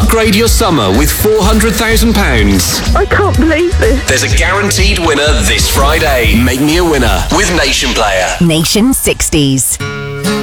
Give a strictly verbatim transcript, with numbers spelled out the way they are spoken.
Upgrade your summer with four hundred thousand pounds. I can't believe this. There's a guaranteed winner this Friday. Make me a winner with Nation Player. Nation sixties.